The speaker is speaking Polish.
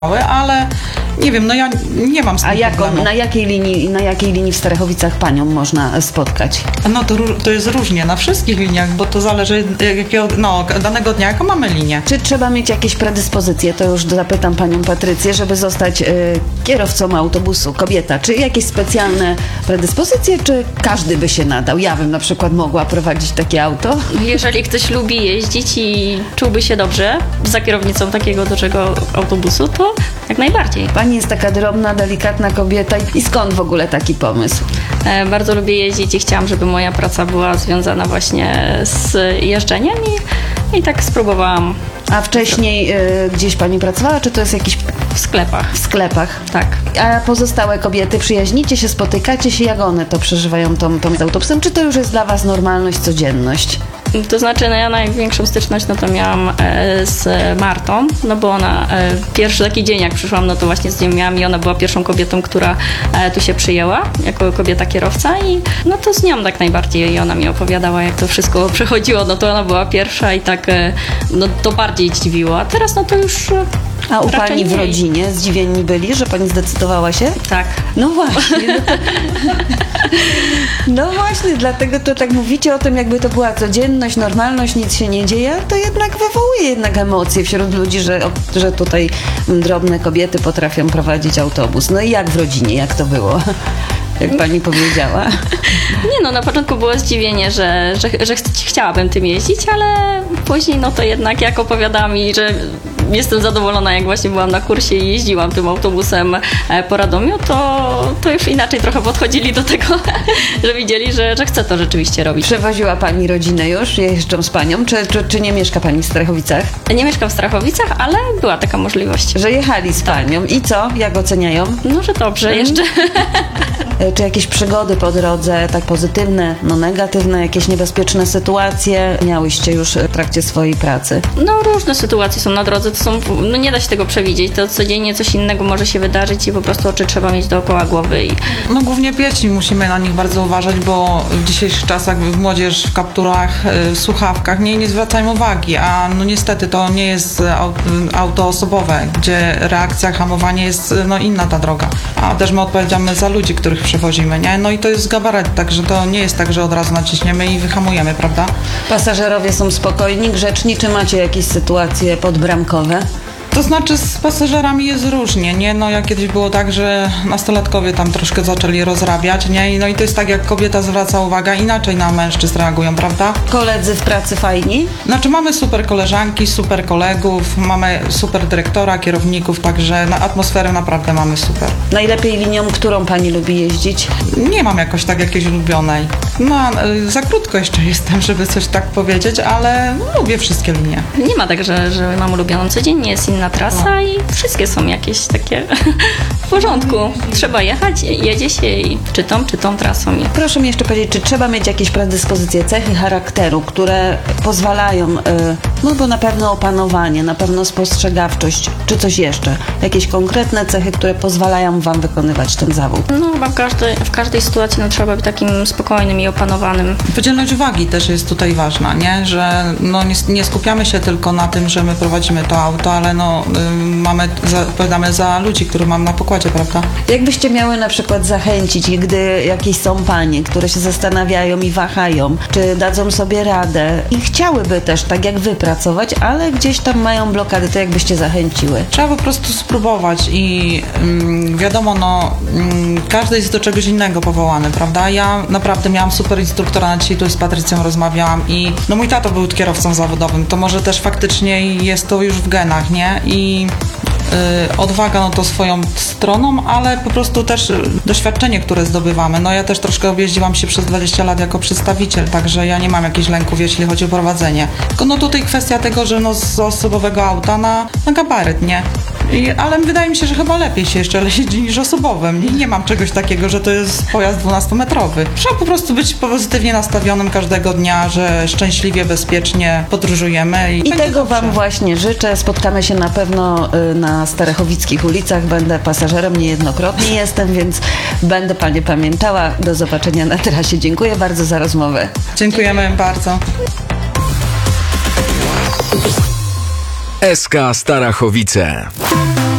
ale nie wiem, no ja nie mam z tym problemu. Na jakiej linii w Starachowicach panią można spotkać? No to jest różnie, na wszystkich liniach, bo to zależy danego dnia, jaką mamy linię. Czy trzeba mieć jakieś predyspozycje, to już zapytam panią Patrycję, żeby zostać kierowcą autobusu, kobieta, czy jakieś specjalne predyspozycje, czy każdy by się nadał? Ja bym na przykład mogła prowadzić takie auto. Jeżeli ktoś lubi jeździć i czułby się dobrze za kierownicą takiego dużego autobusu, to jak najbardziej. Pani jest taka drobna, delikatna kobieta i skąd w ogóle taki pomysł? Bardzo lubię jeździć i chciałam, żeby moja praca była związana właśnie z jeżdżeniem i tak spróbowałam. A wcześniej gdzieś pani pracowała, czy to jest jakiś... W sklepach. W sklepach? Tak. A pozostałe kobiety, przyjaźnicie się, spotykacie się, jak one to przeżywają tą z autobusem? Czy to już jest dla was normalność, codzienność? To znaczy, no ja największą styczność to miałam z Martą, no bo ona pierwszy taki dzień jak przyszłam, no to właśnie z nią miałam i ona była pierwszą kobietą, która tu się przyjęła jako kobieta kierowca i no to z nią tak najbardziej i ona mi opowiadała, jak to wszystko przechodziło, no to ona była pierwsza i tak no to bardziej zdziwiło, a teraz no to już A u pani w mniej. rodzinie zdziwieni byli, że pani zdecydowała się? Tak. No właśnie. No właśnie, dlatego to tak mówicie o tym, jakby to była codzienność, normalność, nic się nie dzieje, to jednak wywołuje jednak emocje wśród ludzi, że tutaj drobne kobiety potrafią prowadzić autobus. No i jak w rodzinie, jak to było? Jak pani powiedziała. Nie no, na początku było zdziwienie, że chciałabym tym jeździć, ale później no to jednak jak opowiadałam i że jestem zadowolona, jak właśnie byłam na kursie i jeździłam tym autobusem po Radomiu, to już inaczej trochę podchodzili do tego, że widzieli, że chcę to rzeczywiście robić. Przewoziła pani rodzinę już? Jeżdżą z panią? Czy nie mieszka pani w Strachowicach? Nie mieszkam w Strachowicach, ale była taka możliwość. Że jechali z panią. I co? Jak oceniają? No, że dobrze jeszcze. Czy jakieś przygody po drodze, tak pozytywne, no negatywne, jakieś niebezpieczne sytuacje miałyście już w trakcie swojej pracy? No różne sytuacje są na drodze, no nie da się tego przewidzieć, to codziennie coś innego może się wydarzyć i po prostu oczy trzeba mieć dookoła głowy. No głównie pieci, musimy na nich bardzo uważać, bo w dzisiejszych czasach młodzież w kapturach, w słuchawkach nie zwracają uwagi, a no niestety to nie jest auto osobowe, gdzie reakcja, hamowanie jest no inna ta droga, a też my odpowiadamy za ludzi, których przewozimy, nie? No i to jest gabaret, także to nie jest tak, że od razu naciśniemy i wyhamujemy, prawda? Pasażerowie są spokojni, grzeczni, czy macie jakieś sytuacje podbramkowe? To znaczy z pasażerami jest różnie, nie? No jak kiedyś było tak, że nastolatkowie tam troszkę zaczęli rozrabiać, nie? No i to jest tak, jak kobieta zwraca uwagę, inaczej na mężczyzn reagują, prawda? Koledzy w pracy fajni? Znaczy mamy super koleżanki, super kolegów, mamy super dyrektora, kierowników, także atmosferę naprawdę mamy super. Najlepiej linią, którą pani lubi jeździć? Nie mam jakoś tak jakiejś ulubionej. No za krótko jeszcze jestem, żeby coś tak powiedzieć, ale lubię wszystkie linie. Nie ma tak, że mam ulubioną. Codziennie jest inna trasa i wszystkie są jakieś takie w porządku. Trzeba jechać, jedzie się i czy tą trasą. Proszę mi jeszcze powiedzieć, czy trzeba mieć jakieś predyspozycje, cechy charakteru, które pozwalają, no bo na pewno opanowanie, na pewno spostrzegawczość, czy coś jeszcze? Jakieś konkretne cechy, które pozwalają wam wykonywać ten zawód? No chyba w każdej sytuacji no, trzeba być takim spokojnym i opanowanym. Podzielność uwagi też jest tutaj ważna, nie? Że no, nie skupiamy się tylko na tym, że my prowadzimy to auto, ale no, odpowiadamy za ludzi, których mam na pokładzie, prawda? Jakbyście miały na przykład zachęcić, gdy jakieś są panie, które się zastanawiają i wahają, czy dadzą sobie radę i chciałyby też tak jak wy pracować, ale gdzieś tam mają blokady, to jakbyście zachęciły? Trzeba po prostu spróbować i wiadomo, no każdy jest do czegoś innego powołany, prawda? Ja naprawdę miałam super instruktora, na dzisiaj tu z Patrycją rozmawiałam i no mój tato był kierowcą zawodowym, to może też faktycznie jest to już w genach, nie? I odwaga no to swoją stroną, ale po prostu też doświadczenie, które zdobywamy. No ja też troszkę objeździłam się przez 20 lat jako przedstawiciel, także ja nie mam jakichś lęków, jeśli chodzi o prowadzenie. Tylko no tutaj kwestia tego, że no z osobowego auta na gabaryt, nie? Ale wydaje mi się, że chyba lepiej się jeszcze jeździ niż osobowym. Nie mam czegoś takiego, że to jest pojazd 12-metrowy. Trzeba po prostu być pozytywnie nastawionym każdego dnia, że szczęśliwie, bezpiecznie podróżujemy. I tego wam właśnie życzę. Spotkamy się na pewno na starechowickich ulicach. Będę pasażerem, niejednokrotnie jestem, więc będę panie pamiętała. Do zobaczenia na trasie. Dziękuję bardzo za rozmowę. Dziękujemy bardzo. SK Starachowice.